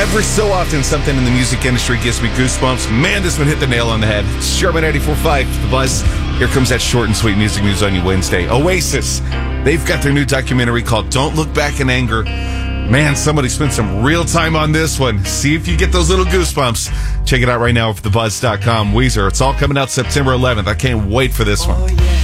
Every so often, something in the music industry gives me goosebumps. Man, this one hit the nail on the head. It's Sherman 94.5, The Buzz. Here comes that short and sweet music news on your Wednesday. Oasis, they've got their new documentary called Don't Look Back in Anger. Man, somebody spent some real time on this one. See if you get those little goosebumps. Check it out right now at thebuzz.com. Weezer, it's all coming out September 11th. I can't wait for this one.